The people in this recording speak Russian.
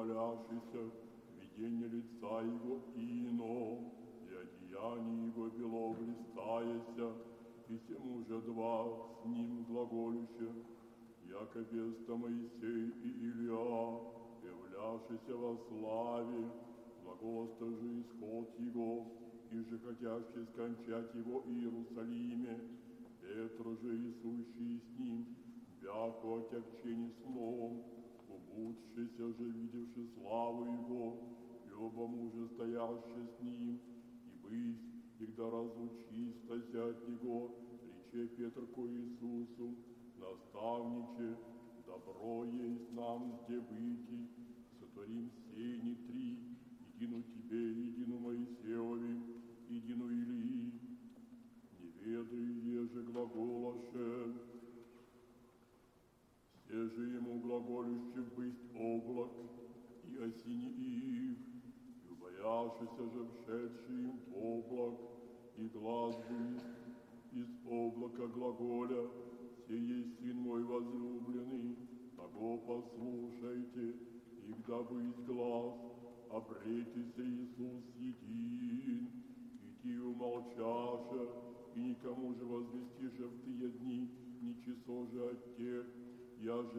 молящийся, видение лица его ино, и одеяние его бело блистаяся, и сему же два с ним глаголюще, яко веста Моисей и Илия, являвшийся во славе, глаголоста же исход его, и же хотящий скончать его в Иерусалиме, Петр же и сущий с ним, бяко отягчени словом, убудшийся же, видевши славу его, и оба мужа стоящие с ним, и бысь, когда разлучистася от него, рече Петр ко Иисусу, наставниче, добро есть нам сде быти, сотворим сени три, едину тебе, едину Моисееве, едину Илии, не ведаю еже глаголаше, все же ему глаголюще бысть облак и осени их, и убоявшийся же вшедший им облак, и глаз бысть из облака глаголя, «Се есть Сын мой возлюбленный, того послушайте, и когда будет глаз, обретися Иисус един, и ти умолчаша, и никому же возвестиша в тые дни, ни часо же от тех, я же